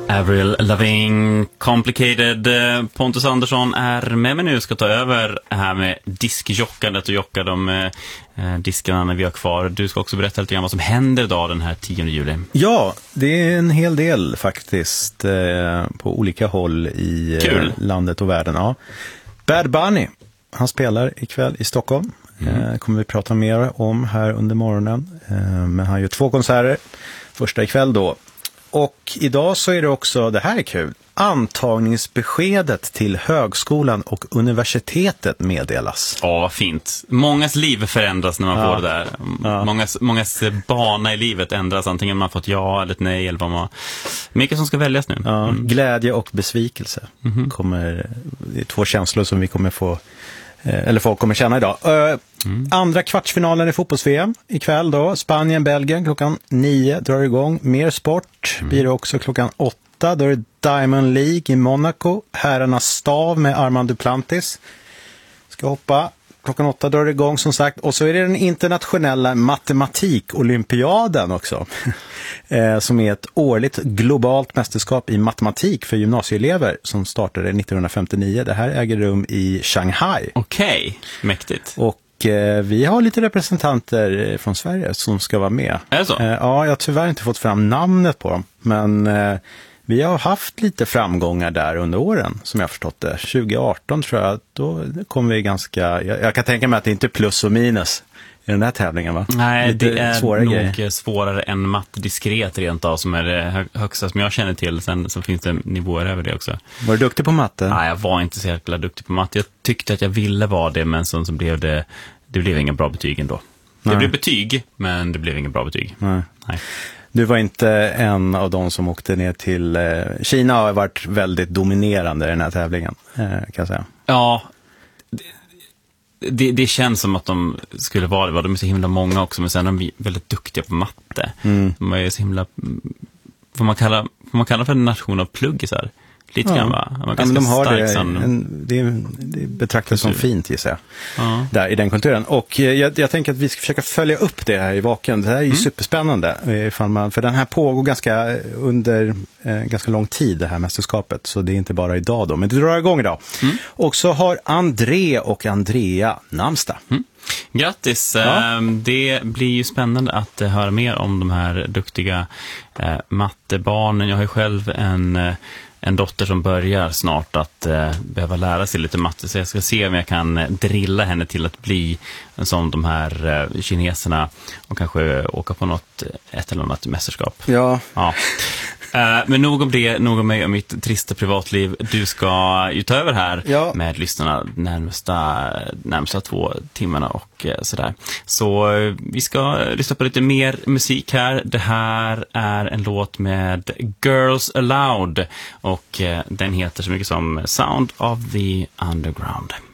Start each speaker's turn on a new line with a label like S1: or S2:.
S1: Avril Lavigne, Complicated. Pontus Andersson är med mig nu, ska ta över här med diskjockandet och jocka de diskarna vi har kvar. Du ska också berätta lite grann vad som händer idag den här 10 juli.
S2: Ja, det är en hel del faktiskt på olika håll i landet och världen. Ja. Bad Bunny, han spelar ikväll i Stockholm. Kommer vi prata mer om här under morgonen. Men han gör 2 konserter. Första ikväll då. Och idag så är det också, det här är kul, antagningsbeskedet till högskolan och universitetet meddelas.
S1: Ja, vad fint. Mångas liv förändras när man får det där. Ja. Mångas bana i livet ändras, antingen man fått ja eller ett nej eller vad man... Mycket som ska väljas nu.
S2: Ja, glädje och besvikelse. Det är 2 känslor som vi kommer få, eller folk kommer känna idag. Andra kvartsfinalen i fotbolls-VM ikväll då. Spanien, Belgien klockan 9 drar igång. Mer sport blir det också klockan 8. Då är det Diamond League i Monaco. Herrarnas stav med Armand Duplantis. Ska hoppa. Klockan 8 drar det igång som sagt. Och så är det den internationella matematik-olympiaden också. Som är ett årligt globalt mästerskap i matematik för gymnasieelever som startade 1959. Det här äger rum i Shanghai.
S1: Okej, mäktigt.
S2: Och vi har lite representanter från Sverige som ska vara med.
S1: Är det så?
S2: Ja, jag har tyvärr inte fått fram namnet på dem. Men vi har haft lite framgångar där under åren, som jag har förstått det. 2018 tror jag, då kommer vi ganska... Jag kan tänka mig att det inte är plus och minus i den här tävlingen, va?
S1: Nej,
S2: lite
S1: det är
S2: svåra
S1: nog
S2: grejer.
S1: svårare än matte diskret rent av, som är det högsta som jag känner till. Sen så finns det nivåer över det också.
S2: Var du duktig på matte?
S1: Nej, jag var inte så jäkla duktig på matte. Jag tyckte att jag ville vara det, men så blev det blev inga bra betyg ändå. Det blev betyg, men det blev inga bra betyg. Nej.
S2: Du var inte en av de som åkte ner till... Kina har varit väldigt dominerande i den här tävlingen, kan jag säga.
S1: Ja, det känns som att de skulle vara det. De är så himla många också, men sen är de väldigt duktiga på matte. De är så himla... Får man kalla för en nation av pluggisar? Lite grann, va?
S2: Men de har det betraktas som fint, gissar jag. Där, i den kulturen. Och jag tänker att vi ska försöka följa upp det här i Vaken. Det här är ju superspännande. För den här pågår under ganska lång tid, det här mästerskapet. Så det är inte bara idag då. Men det drar igång idag. Och så har André och Andrea namnsdag.
S1: Grattis! Ja. Det blir ju spännande att höra mer om de här duktiga mattebarnen. Jag har ju själv en dotter som börjar snart att behöva lära sig lite matte, så jag ska se om jag kan drilla henne till att bli som de här kineserna och kanske åka på ett eller annat mästerskap.
S2: Ja.
S1: Men nog om det, nog om mig och mitt trista privatliv. Du ska ju ta över här med lyssnarna närmsta 2 timmarna och sådär. Så vi ska lyssna på lite mer musik här. Det här är en låt med Girls Aloud och den heter så mycket som Sound of the Underground.